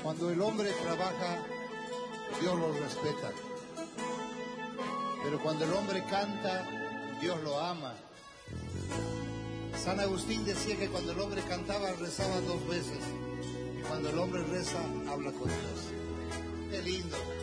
Cuando el hombre trabaja, Dios lo respeta. Pero cuando el hombre canta, Dios lo ama. San Agustín decía que cuando el hombre cantaba, rezaba 2 veces. Y cuando el hombre reza, habla con Dios. Qué lindo.